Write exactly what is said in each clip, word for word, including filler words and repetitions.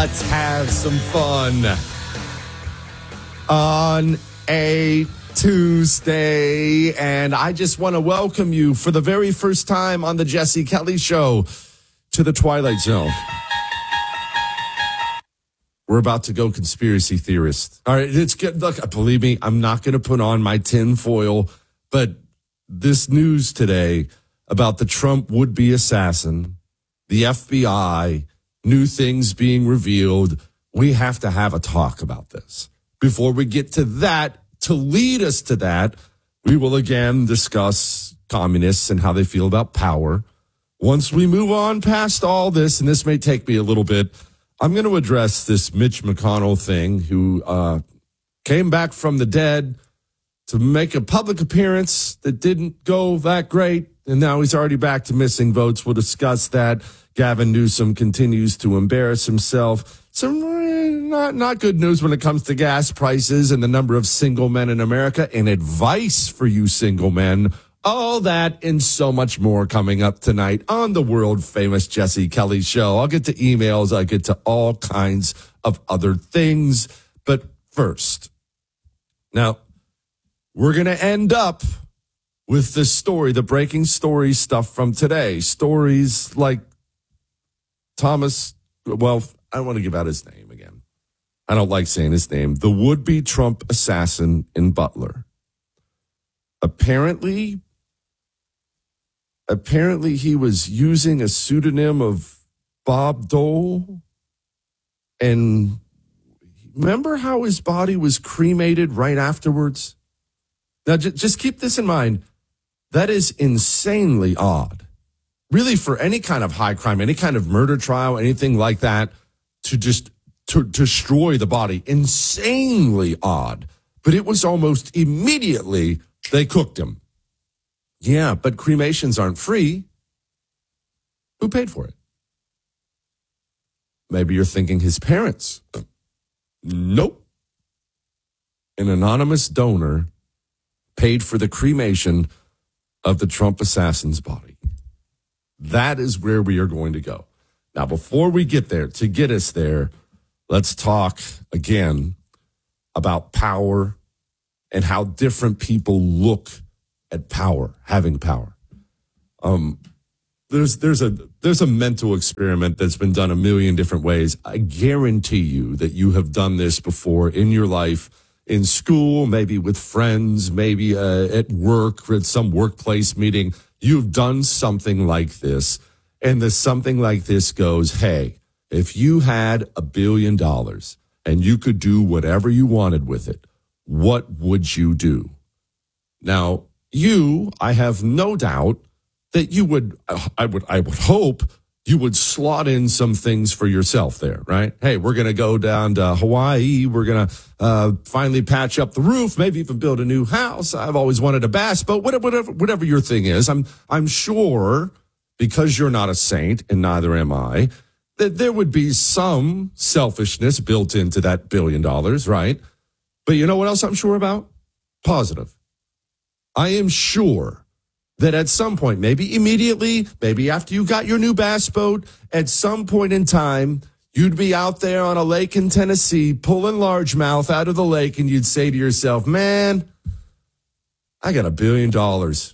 let's have some fun on a Tuesday. And I just want to welcome you for the very first time on the Jesse Kelly Show to the Twilight Zone. We're about to go conspiracy theorist. All right, it's good. Look, believe me, I'm not going to put on my tin foil, but this news today about the Trump would-be assassin, the F B I, new things being revealed, we have to have a talk about this. Before we get to that, to lead us to that, we will again discuss communists and how they feel about power. Once we move on past all this, and this may take me a little bit, I'm going to address this Mitch McConnell thing, who uh, came back from the dead to make a public appearance that didn't go that great, and now he's already back to missing votes. We'll discuss that. Gavin Newsom continues to embarrass himself. Some not, not good news when it comes to gas prices and the number of single men in America, and advice for you single men. All that and so much more coming up tonight on the world-famous Jesse Kelly Show. I'll get to emails. I'll get to all kinds of other things. But first, now, we're going to end up with the story, the breaking story stuff from today. Stories like Thomas, well, I don't want to give out his name again. I don't like saying his name. The would-be Trump assassin in Butler. Apparently... Apparently, he was using a pseudonym of Bob Dole. And remember how his body was cremated right afterwards? Now, j- just keep this in mind. That is insanely odd. Really, for any kind of high crime, any kind of murder trial, anything like that, to just to, to destroy the body. Insanely odd. But it was almost immediately they cooked him. Yeah, but cremations aren't free. Who paid for it? Maybe you're thinking his parents. Nope. An anonymous donor paid for the cremation of the Trump assassin's body. That is where we are going to go. Now, before we get there, to get us there, let's talk again about power and how different people look at power, having power. Um, there's there's a there's a mental experiment that's been done a million different ways. I guarantee you that you have done this before in your life, in school, maybe with friends, maybe uh, at work, or at some workplace meeting. You've done something like this, and the something like this goes, hey, if you had a billion dollars and you could do whatever you wanted with it, what would you do? Now, you, I have no doubt that you would, I would, I would hope you would slot in some things for yourself there, right? Hey, we're going to go down to Hawaii. We're going to uh, finally patch up the roof, maybe even build a new house. I've always wanted a bass boat, whatever, whatever, whatever your thing is. I'm, I'm sure, because you're not a saint and neither am I, that there would be some selfishness built into that billion dollars, right? But you know what else I'm sure about? Positive. I am sure that at some point, maybe immediately, maybe after you got your new bass boat, at some point in time, you'd be out there on a lake in Tennessee pulling largemouth out of the lake, and you'd say to yourself, man, I got a billion dollars.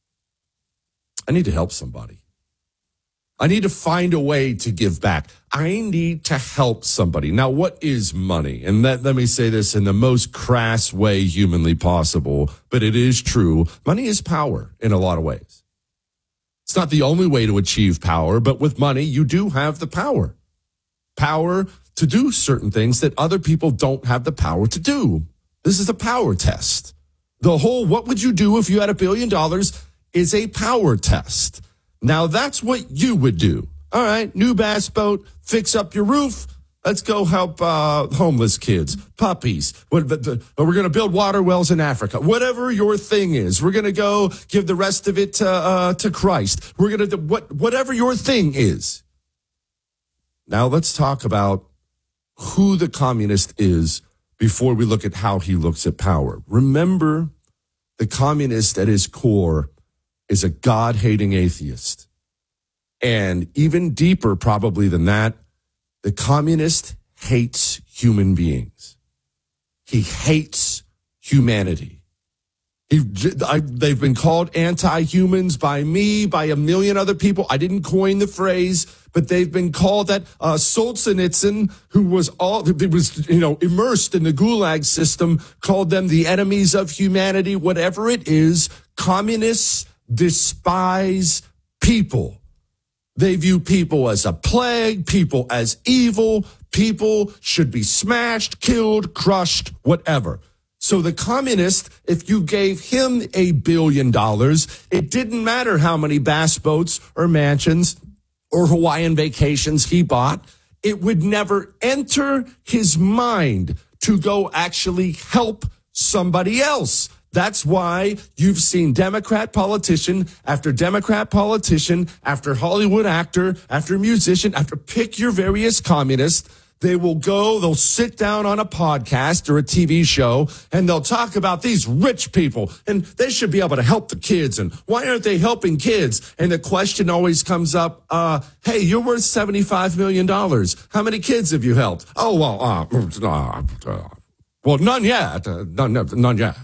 I need to help somebody. I need to find a way to give back. I need to help somebody. Now, what is money? And that, let me say this in the most crass way humanly possible, but it is true. Money is power in a lot of ways. It's not the only way to achieve power, but with money, you do have the power. Power to do certain things that other people don't have the power to do. This is a power test. The whole what would you do if you had a billion dollars is a power test. Now, that's what you would do. All right, new bass boat, fix up your roof. Let's go help uh, homeless kids, puppies. What, we're going to build water wells in Africa. Whatever your thing is, we're going to go give the rest of it to, uh, to Christ. We're going to do what, whatever your thing is. Now, let's talk about who the communist is before we look at how he looks at power. Remember, the communist at his core is a God-hating atheist. And even deeper probably than that, The communist hates human beings. He hates humanity. He, I, they've been called anti-humans by me, by a million other people. I didn't coin the phrase, but they've been called that. Uh, Solzhenitsyn, who was all, it was, you know, immersed in the Gulag system, called them the enemies of humanity. Whatever it is, communists despise people. They view people as a plague, people as evil, people should be smashed, killed, crushed, whatever. So the communist, if you gave him a billion dollars, it didn't matter how many bass boats or mansions or Hawaiian vacations he bought. It would never enter his mind to go actually help somebody else. That's why you've seen Democrat politician after Democrat politician, after Hollywood actor, after musician, after pick your various communists. They will go, they'll sit down on a podcast or a T V show, and they'll talk about these rich people, and they should be able to help the kids, and why aren't they helping kids? And the question always comes up, uh, hey, you're worth seventy-five million dollars. How many kids have you helped? Oh, well, uh, uh, uh, well, none yet. Uh, none, none yet.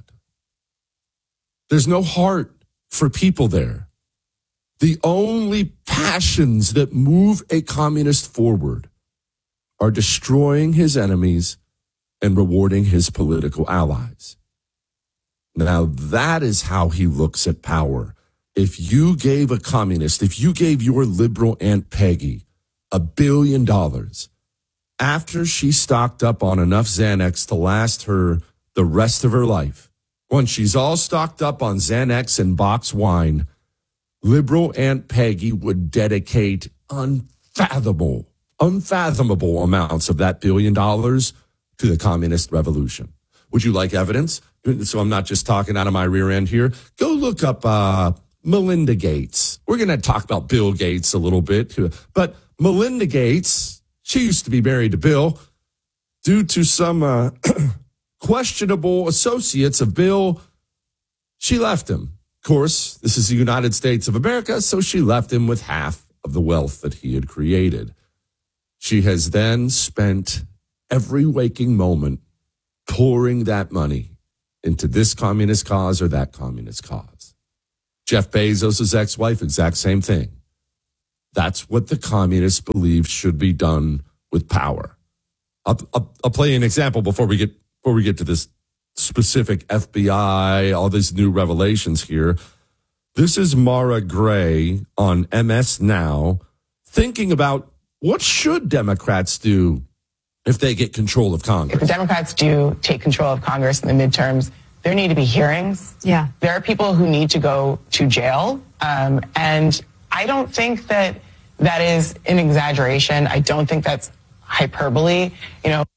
There's no heart for people there. The only passions that move a communist forward are destroying his enemies and rewarding his political allies. Now, that is how he looks at power. If you gave a communist, if you gave your liberal Aunt Peggy a billion dollars after she stocked up on enough Xanax to last her the rest of her life, when she's all stocked up on Xanax and box wine, liberal Aunt Peggy would dedicate unfathomable unfathomable amounts of that billion dollars to the communist revolution. Would you like evidence? So I'm not just talking out of my rear end here. Go look up uh, Melinda Gates. We're going to talk about Bill Gates a little bit, but Melinda Gates, she used to be married to Bill. Due to some uh, questionable associates of Bill, she left him. Of course, this is the United States of America, so she left him with half of the wealth that he had created. She has then spent every waking moment pouring that money into this communist cause or that communist cause. Jeff Bezos' ex-wife, exact same thing. That's what the communists believe should be done with power. I'll, I'll, I'll play an example before we get before we get to this specific F B I, all these new revelations here. This is Mara Gray on M S Now thinking about what should Democrats do if they get control of Congress? If the Democrats do take control of Congress in the midterms, there need to be hearings. Yeah. There are people who need to go to jail. Um, and I don't think that that is an exaggeration. I don't think that's hyperbole. You know.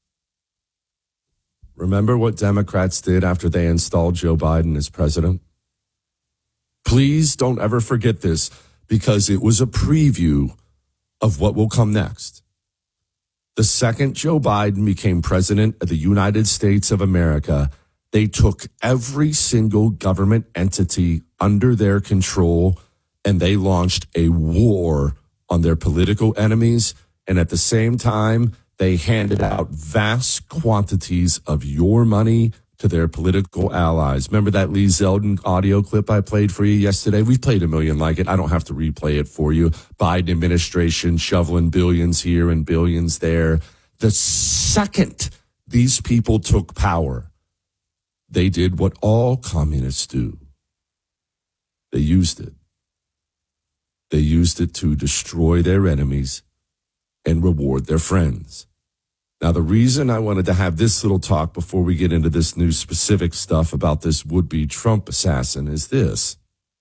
Remember what Democrats did after they installed Joe Biden as president? Please don't ever forget this, because it was a preview of what will come next. The second Joe Biden became president of the United States of America, they took every single government entity under their control and they launched a war on their political enemies. And at the same time, they handed out vast quantities of your money to their political allies. Remember that Lee Zeldin audio clip I played for you yesterday? We've played a million like it. I don't have to replay it for you. Biden administration shoveling billions here and billions there. The second these people took power, they did what all communists do. They used it. They used it to destroy their enemies and reward their friends. Now, the reason I wanted to have this little talk before we get into this new specific stuff about this would-be Trump assassin is this.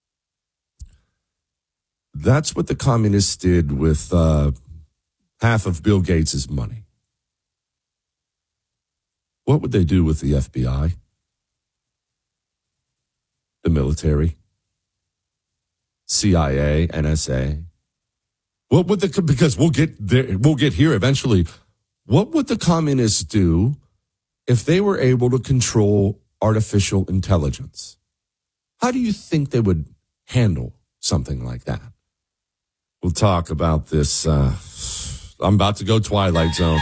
That's what the communists did with uh, half of Bill Gates' money. What would they do with the F B I? The military? C I A, N S A? What would the, because we'll get there, we'll get here eventually. What would the communists do if they were able to control artificial intelligence? How do you think they would handle something like that? We'll talk about this uh, I'm about to go Twilight Zone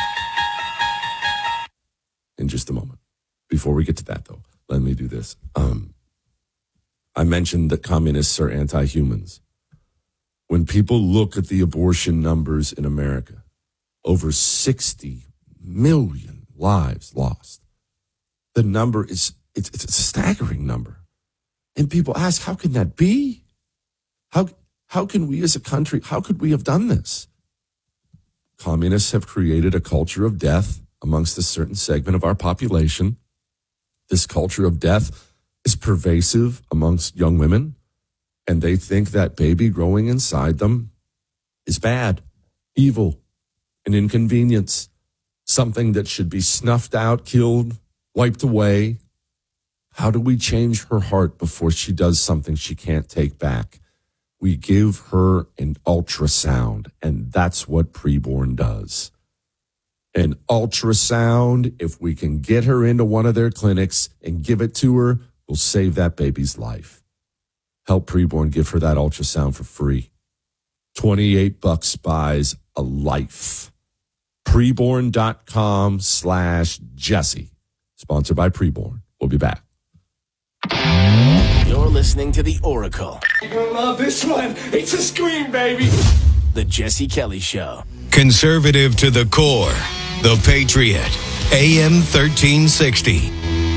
in just a moment. Before we get to that, though, let me do this. Um, I mentioned that communists are anti-humans. When people look at the abortion numbers in America, over sixty million lives lost. The number is, it's, it's a staggering number. And people ask, how can that be? How, how can we as a country, how could we have done this? Communists have created a culture of death amongst a certain segment of our population. This culture of death is pervasive amongst young women, and they think that baby growing inside them is bad, evil, an inconvenience, something that should be snuffed out, killed, wiped away. How do we change her heart before she does something she can't take back? We give her an ultrasound, and that's what preborn does. An ultrasound, if we can get her into one of their clinics and give it to her, will save that baby's life. Help preborn give her that ultrasound for free. twenty-eight bucks buys a life. Preborn.com slash Jesse. Sponsored by Preborn. We'll be back. You're listening to The Oracle. You're gonna love this one. It's a scream, baby. The Jesse Kelly Show. Conservative to the core. The Patriot. A M thirteen sixty.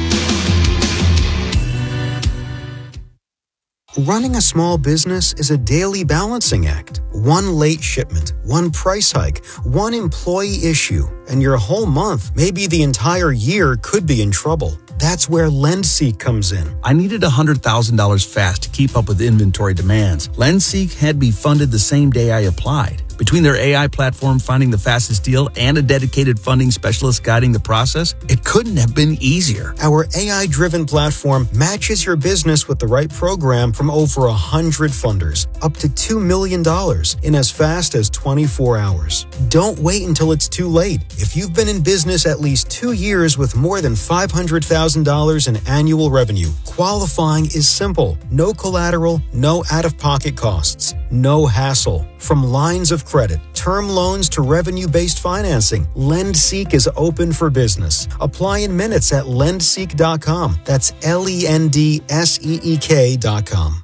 Running a small business is a daily balancing act. One late shipment, one price hike, one employee issue, and your whole month, maybe the entire year, could be in trouble. That's where LendSeek comes in. I needed one hundred thousand dollars fast to keep up with inventory demands. LendSeek had me funded the same day I applied. Between their A I platform finding the fastest deal and a dedicated funding specialist guiding the process, it couldn't have been easier. Our A I-driven platform matches your business with the right program from over one hundred funders, up to two million dollars in as fast as twenty-four hours. Don't wait until it's too late. If you've been in business at least two years with more than five hundred thousand dollars in annual revenue, qualifying is simple. No collateral, no out-of-pocket costs, no hassle. From lines of credit, term loans to revenue-based financing, LendSeek is open for business. Apply in minutes at lend seek dot com. That's L E N D S E E K dot com.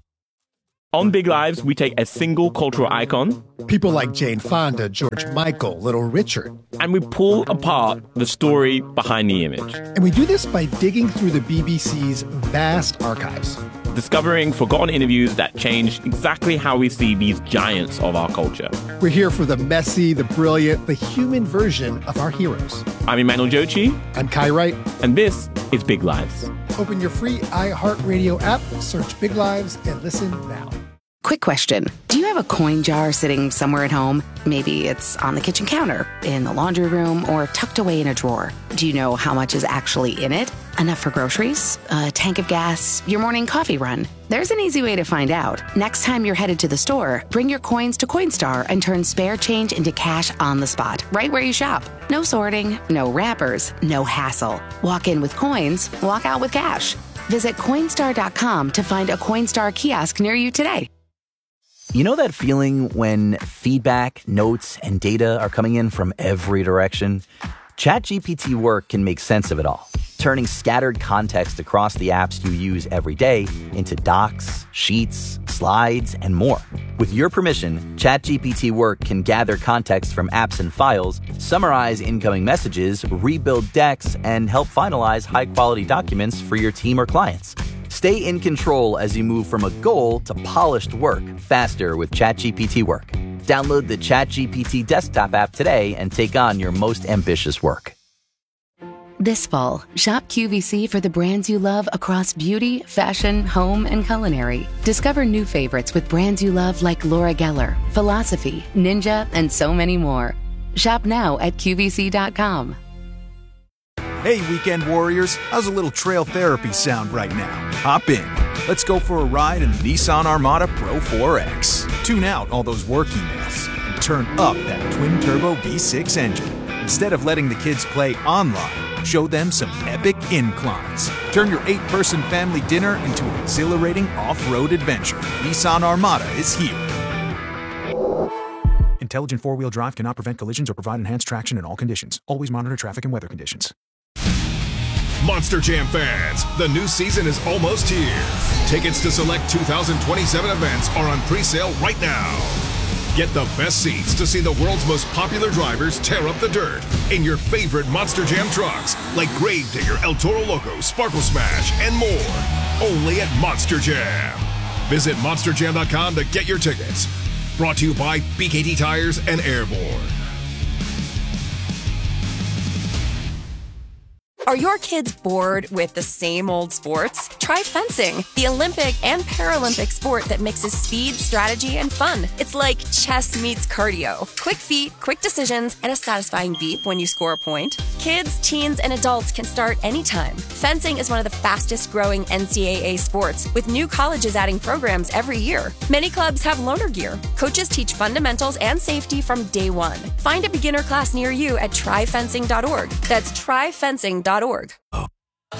On Big Lives, we take a single cultural icon, people like Jane Fonda, George Michael, Little Richard, and we pull apart the story behind the image. And we do this by digging through the B B C's vast archives, discovering forgotten interviews that changed exactly how we see these giants of our culture. We're here for the messy, the brilliant, the human version of our heroes. I'm Emmanuel Jochi. I'm Kai Wright. And this is Big Lives. Open your free iHeartRadio app, search Big Lives, and listen now. Quick question. Do you have a coin jar sitting somewhere at home? Maybe it's on the kitchen counter, in the laundry room, or tucked away in a drawer. Do you know how much is actually in it? Enough for groceries, a tank of gas, your morning coffee run? There's an easy way to find out. Next time you're headed to the store, bring your coins to Coinstar and turn spare change into cash on the spot, right where you shop. No sorting, no wrappers, no hassle. Walk in with coins, walk out with cash. Visit Coinstar dot com to find a Coinstar kiosk near you today. You know that feeling when feedback, notes, and data are coming in from every direction? ChatGPT Work can make sense of it all, turning scattered context across the apps you use every day into docs, sheets, slides, and more. With your permission, ChatGPT Work can gather context from apps and files, summarize incoming messages, rebuild decks, and help finalize high-quality documents for your team or clients. Stay in control as you move from a goal to polished work faster with ChatGPT Work. Download the ChatGPT desktop app today and take on your most ambitious work. This fall, shop Q V C for the brands you love across beauty, fashion, home, and culinary. Discover new favorites with brands you love like Laura Geller, Philosophy, Ninja, and so many more. Shop now at Q V C dot com. Hey, weekend warriors, how's a little trail therapy sound right now? Hop in. Let's go for a ride in the Nissan Armada Pro four X. Tune out all those work emails and turn up that twin-turbo V six engine. Instead of letting the kids play online, show them some epic inclines. Turn your eight-person family dinner into an exhilarating off-road adventure. Nissan Armada is here. Intelligent four-wheel drive cannot prevent collisions or provide enhanced traction in all conditions. Always monitor traffic and weather conditions. Monster Jam fans, the new season is almost here. Tickets to select two thousand twenty-seven events are on pre-sale right now. Get the best seats to see the world's most popular drivers tear up the dirt in your favorite Monster Jam trucks, like Gravedigger, El Toro Loco, Sparkle Smash, and more. Only at Monster Jam. Visit monster jam dot com to get your tickets. Brought to you by B K T Tires and Airborne. Are your kids bored with the same old sports? Try fencing, the Olympic and Paralympic sport that mixes speed, strategy, and fun. It's like chess meets cardio. Quick feet, quick decisions, and a satisfying beep when you score a point. Kids, teens, and adults can start anytime. Fencing is one of the fastest growing N C double A sports, with new colleges adding programs every year. Many clubs have loaner gear. Coaches teach fundamentals and safety from day one. Find a beginner class near you at try fencing dot org. That's try fencing dot org. Oh.